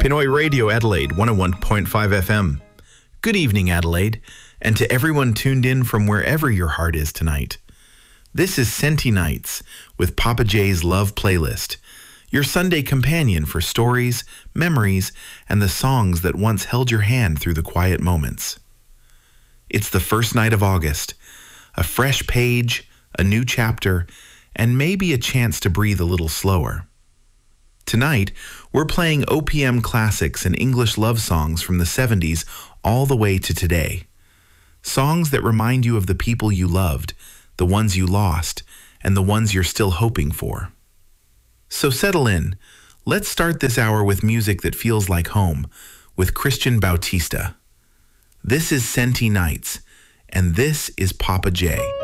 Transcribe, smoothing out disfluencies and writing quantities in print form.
Pinoy Radio Adelaide 101.5 FM. Good evening, Adelaide, and to everyone tuned in from wherever your heart is tonight. This is Senti Nights with Papa J's Love Playlist, your Sunday companion for stories, memories, and the songs that once held your hand through the quiet moments. It's the first night of August, a fresh page, a new chapter, and maybe a chance to breathe a little slower. Tonight, we're playing OPM classics and English love songs from the 70s all the way to today. Songs that remind you of the people you loved, the ones you lost, and the ones you're still hoping for. So settle in. Let's start this hour with music that feels like home, with Christian Bautista. This is Senti Nights, and this is Papa J.